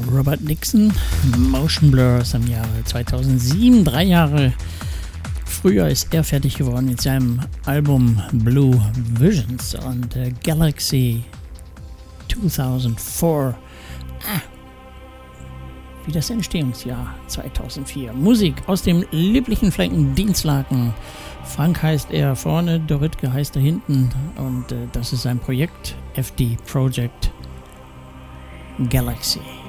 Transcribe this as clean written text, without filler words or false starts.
Robert Nixon, Motion Blur aus dem Jahre 2007. 3 Jahre früher ist er fertig geworden mit seinem Album Blue Visions und Galaxy 2004. Wie das Entstehungsjahr 2004. Musik aus dem lieblichen Flecken Dienstlaken. Frank heißt er vorne, Dorothke heißt er hinten und das ist sein Projekt FD Project Galaxy.